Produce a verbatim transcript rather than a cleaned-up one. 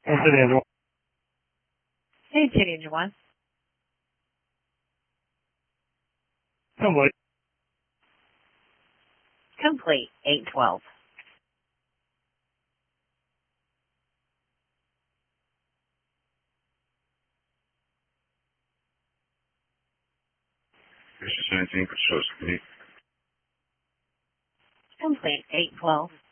Incident Angel. Hey, City Angel One. Complete. Complete. eight twelve. This is anything for shows complete. Complete. eight twelve.